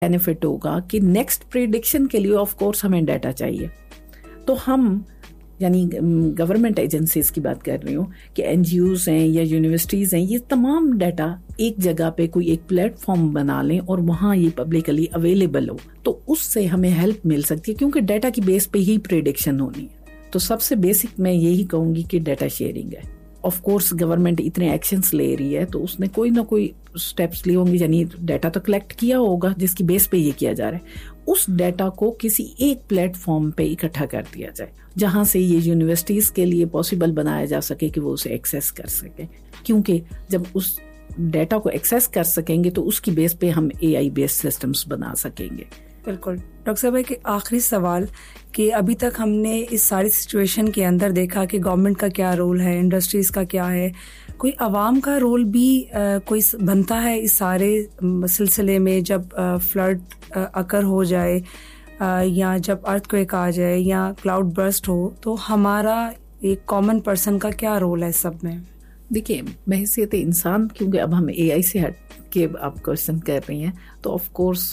Benefit होगा कि next prediction के लिए ऑफ कोर्स हमें डाटा चाहिए. तो हम यानी गवर्नमेंट एजेंसीज की बात कर रही हूँ कि एनजीओज हैं या यूनिवर्सिटीज़ हैं, ये तमाम डाटा एक जगह पे कोई एक प्लेटफॉर्म बना लें और वहाँ ये पब्लिकली अवेलेबल हो, तो उससे हमें हेल्प मिल सकती है, क्योंकि डाटा की बेस पे ही प्रेडिक्शन होनी है. तो सबसे बेसिक मैं यही कहूँगी कि डाटा शेयरिंग है. ऑफ कोर्स गवर्नमेंट इतने एक्शंस ले रही है तो उसने कोई ना कोई स्टेप्स लिए होंगे, यानी डाटा तो कलेक्ट किया होगा जिसकी बेस पे ये किया जा रहा है. उस डाटा को किसी एक प्लेटफॉर्म पे इकट्ठा कर दिया जाए जहां से ये यूनिवर्सिटीज के लिए पॉसिबल बनाया जा सके कि वो उसे एक्सेस कर सके, क्योंकि जब उस डाटा को एक्सेस कर सकेंगे तो उसकी बेस पे हम एआई बेस्ड सिस्टम्स बना सकेंगे. बिल्कुल. डॉक्टर साहब एक आखिरी सवाल कि अभी तक हमने इस सारी सिचुएशन के अंदर देखा कि गवर्नमेंट का क्या रोल है, इंडस्ट्रीज का क्या है, कोई आवाम का रोल भी कोई बनता है इस सारे सिलसिले में, जब फ्लड अकर हो जाए या जब अर्थक्वेक आ जाए या क्लाउड बर्स्ट हो, तो हमारा एक कॉमन पर्सन का क्या रोल है सब में? देखिए, बहैसियत इंसान, क्योंकि अब हम एआई से हट के आप क्वेश्चन कर रही हैं, तो of course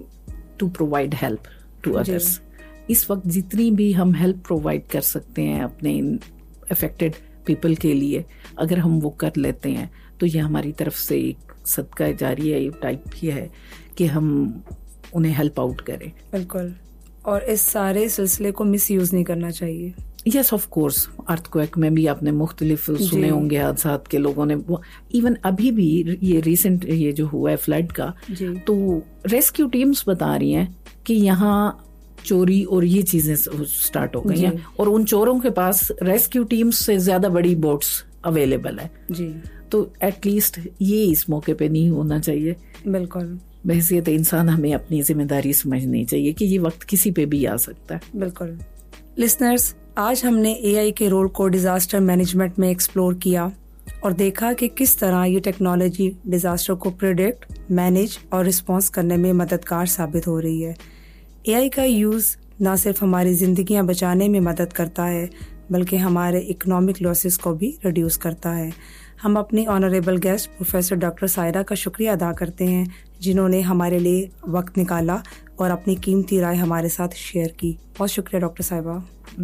to provide help to others. इस वक्त जितनी भी हम हेल्प प्रोवाइड कर सकते हैं अपने अफेक्टेड पीपल के लिए, अगर हम वो कर लेते हैं तो ये हमारी तरफ से एक सदका जारी है टाइप ही है कि हम उन्हें हेल्प आउट करें. बिल्कुल. और इस सारे सिलसिले को मिस यूज नहीं करना चाहिए. Yes of course. अर्थक्वेक में भी आपने मुख्तलिफ सुने होंगे हादसात के, लोगों ने इवन अभी भी ये रिसेंट ये जो हुआ है फ्लड का, तो रेस्क्यू टीम्स बता रही हैं कि यहाँ चोरी और ये चीजें स्टार्ट हो गई हैं और उन चोरों के पास रेस्क्यू टीम्स से ज्यादा बड़ी बोट्स अवेलेबल है जी. तो एटलीस्ट ये इस मौके पे नहीं होना चाहिए. बिल्कुल. बहैसियत इंसान हमें अपनी जिम्मेदारी समझनी चाहिए कि ये वक्त किसी पे भी आ सकता है. बिल्कुल. लिसनर्स, आज हमने एआई के रोल को डिजास्टर मैनेजमेंट में एक्सप्लोर किया और देखा कि किस तरह ये टेक्नोलॉजी डिजास्टर को प्रेडिक्ट, मैनेज और रिस्पॉन्स करने में मददगार साबित हो रही है. एआई का यूज़ न सिर्फ हमारी जिंदगियां बचाने में मदद करता है बल्कि हमारे इकोनॉमिक लॉसेस को भी रिड्यूस करता है. हम अपनी honourable guest professor doctor Saira का शुक्रिया अदा करते हैं जिन्होंने हमारे लिए वक्त निकाला और अपनी कीमती राय हमारे साथ शेयर की. बहुत शुक्रिया डॉक्टर साहिबा.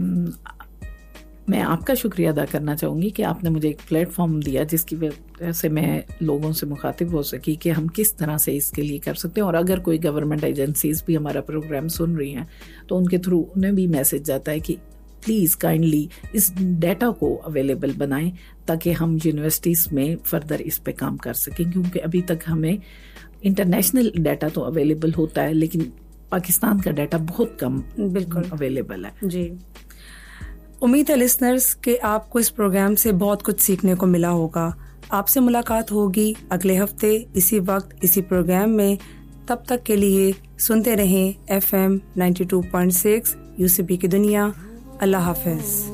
मैं आपका शुक्रिया अदा करना चाहूँगी कि आपने मुझे एक प्लेटफॉर्म दिया जिसकी वजह से मैं लोगों से मुखातिब हो सकी कि हम किस तरह से इसके लिए कर सकते हैं. और अगर कोई गवर्नमेंट एजेंसीज भी हमारा प्रोग्राम सुन रही हैं तो उनके थ्रू उन्हें भी मैसेज जाता है कि प्लीज़ काइंडली इस डाटा को अवेलेबल बनाएं ताकि हम यूनिवर्सिटीज़ में फर्दर इस पे काम कर सकें, क्योंकि अभी तक हमें इंटरनेशनल डाटा तो अवेलेबल होता है लेकिन पाकिस्तान का डाटा बहुत कम बिल्कुल अवेलेबल है जी. उम्मीद है लिसनर्स कि आपको इस प्रोग्राम से बहुत कुछ सीखने को मिला होगा. आपसे मुलाकात होगी अगले हफ्ते इसी वक्त इसी प्रोग्राम में. तब तक के लिए सुनते रहें FM 92.6 यूसीबी की दुनिया. अल्लाह हाफिज.